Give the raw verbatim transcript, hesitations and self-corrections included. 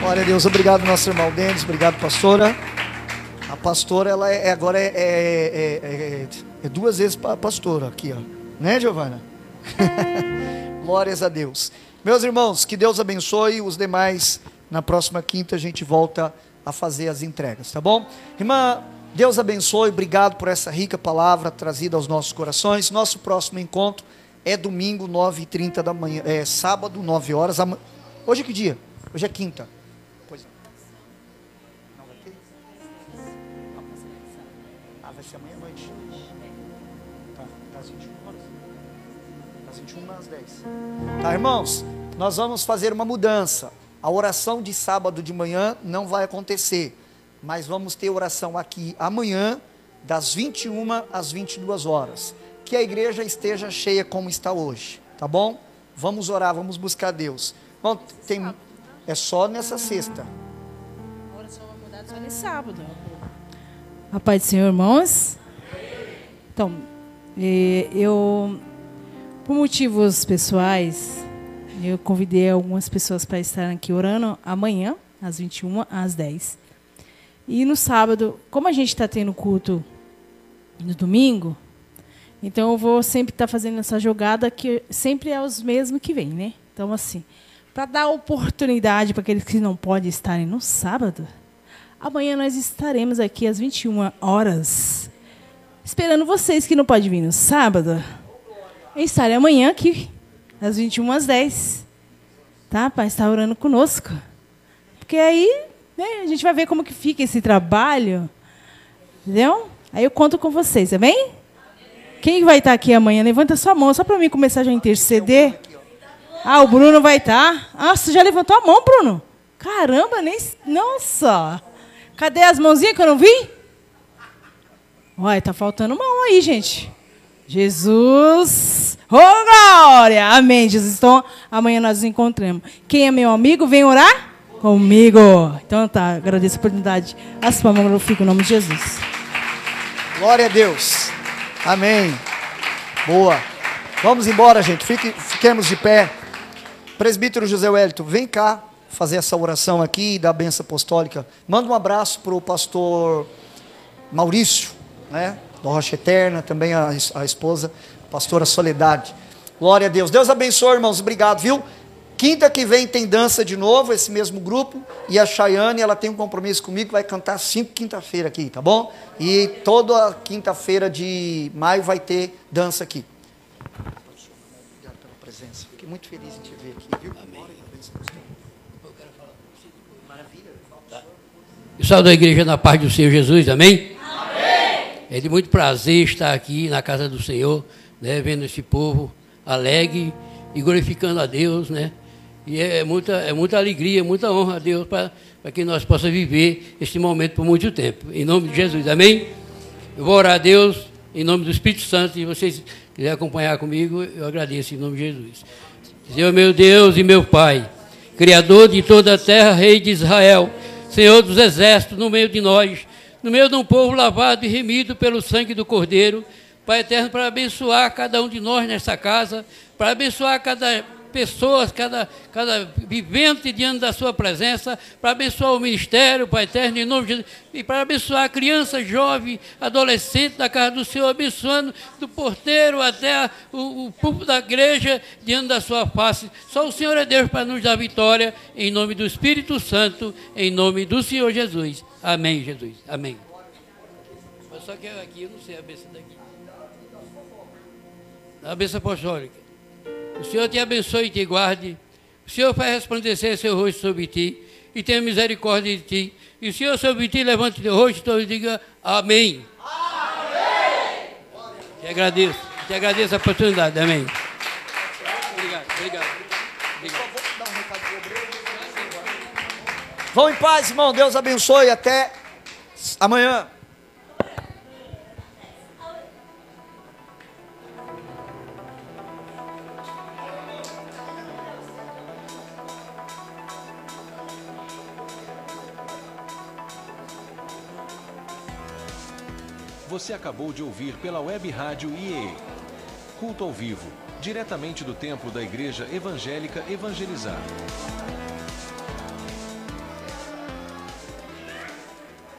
Glória a Deus, obrigado nosso irmão Denis, obrigado pastora. A pastora, ela é, agora é, é, é, é, é duas vezes pastora aqui, ó. Né, Giovana? Glórias a Deus. Meus irmãos, que Deus abençoe os demais. Na próxima quinta a gente volta a fazer as entregas, tá bom? Irmã, Deus abençoe, obrigado por essa rica palavra trazida aos nossos corações. Nosso próximo encontro é domingo, nove e trinta da manhã, é sábado, nove horas. Hoje é que dia? Hoje é quinta. Pois não. Não vai ter? Ah, vai ser amanhã à noite. Tá, das vinte e uma horas. Das vinte e uma às dez. Tá, irmãos? Nós vamos fazer uma mudança. A oração de sábado de manhã não vai acontecer, mas vamos ter oração aqui amanhã, das vinte e uma às vinte e duas horas. Que a igreja esteja cheia como está hoje, tá bom? Vamos orar, vamos buscar Deus. Bom, tem, é só nessa sexta. A oração vai mudar só nesse sábado. A paz do Senhor, irmãos. Então, eu, por motivos pessoais, eu convidei algumas pessoas para estarem aqui orando amanhã, às vinte e uma, às dez. E no sábado, como a gente está tendo culto no domingo, então eu vou sempre estar tá fazendo essa jogada que sempre é os mesmos que vêm, né? Então, assim, para dar oportunidade para aqueles que não podem estarem no sábado, amanhã nós estaremos aqui às vinte e uma horas, esperando vocês que não podem vir no sábado, estarem amanhã aqui, às vinte e uma às dez, tá? Para estar orando conosco. Porque aí, né, a gente vai ver como que fica esse trabalho, entendeu? Aí eu conto com vocês, tá bem? Quem vai estar aqui amanhã? Levanta sua mão, só para mim começar já a interceder. Ah, o Bruno vai estar. Ah, você já levantou a mão, Bruno? Caramba, nem... Nossa! Cadê as mãozinhas que eu não vi? Olha, tá faltando mão aí, gente. Jesus! Oh, glória! Amém, Jesus. Então, amanhã nós nos encontramos. Quem é meu amigo, vem orar comigo. Então tá, agradeço a oportunidade. As palmas glorificam o nome de Jesus. Glória a Deus. Amém. Boa. Vamos embora, gente. Fique, fiquemos de pé. Presbítero José Wellington, vem cá fazer essa oração aqui da bênção apostólica. Manda um abraço para o pastor Maurício, né? Da Rocha Eterna, também a, a esposa, pastora Soledade. Glória a Deus. Deus abençoe, irmãos. Obrigado, viu? Quinta que vem tem dança de novo, esse mesmo grupo. E a Chayane, ela tem um compromisso comigo, vai cantar cinco quinta-feira aqui, tá bom? E toda quinta-feira de maio vai ter dança aqui. Obrigado pela presença. Fiquei muito feliz em te ver aqui, viu? Amém. Maravilha. Eu saúdo a igreja na paz do Senhor Jesus, amém? Amém. É de muito prazer estar aqui na casa do Senhor, né, vendo esse povo alegre e glorificando a Deus, né? E é muita, é muita alegria, muita honra a Deus para que nós possamos viver este momento por muito tempo. Em nome de Jesus, amém? Eu vou orar a Deus em nome do Espírito Santo, e vocês quiserem acompanhar comigo, eu agradeço em nome de Jesus. Senhor meu Deus e meu Pai, Criador de toda a terra, Rei de Israel, Senhor dos exércitos, no meio de nós, no meio de um povo lavado e remido pelo sangue do Cordeiro, Pai eterno, para abençoar cada um de nós nessa casa, para abençoar cada pessoa, cada, cada vivente diante da sua presença, para abençoar o ministério, Pai eterno, em nome de Jesus, e para abençoar a criança, jovem, adolescente da casa do Senhor, abençoando do porteiro até a, o, o púlpito da igreja diante da sua face. Só o Senhor é Deus para nos dar vitória, em nome do Espírito Santo, em nome do Senhor Jesus. Amém, Jesus. Amém. Mas só que aqui eu não sei a bênção daqui. A bênção apostólica. O Senhor te abençoe e te guarde. O Senhor faz resplandecer seu rosto sobre ti e tenha misericórdia de ti. E o Senhor sobre ti levante teu rosto e diga amém. Amém. Te agradeço. Te agradeço a oportunidade. Amém. Obrigado. Obrigado. Obrigado. Vão em paz, irmão. Deus abençoe. Até amanhã. Você acabou de ouvir pela Web Rádio I E E. Culto ao vivo, diretamente do templo da Igreja Evangélica Evangelizar.